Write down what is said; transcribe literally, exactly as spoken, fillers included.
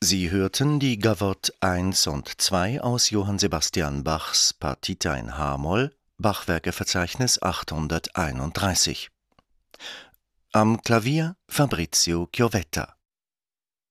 Sie hörten die Gavotte eins und zwei aus Johann Sebastian Bachs Partita in h-Moll, Bachwerkeverzeichnis achthunderteinunddreißig. Am Klavier Fabrizio Chiovetta.